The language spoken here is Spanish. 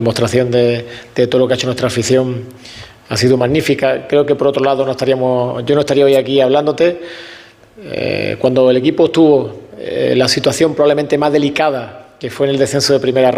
demostración de todo lo que ha hecho nuestra afición ha sido magnífica. Creo que por otro lado yo no estaría hoy aquí hablándote. Cuando el equipo estuvo en la situación probablemente más delicada, que fue en el descenso de primera